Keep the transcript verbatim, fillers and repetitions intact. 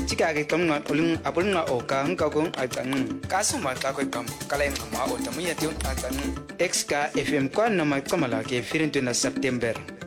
jika ke kam na ulung apul na oka ng kagong atang kasuma ka ko kam kalay mama o tamu ya tiu atang X K F M kwa na may kamala ke firin tu na September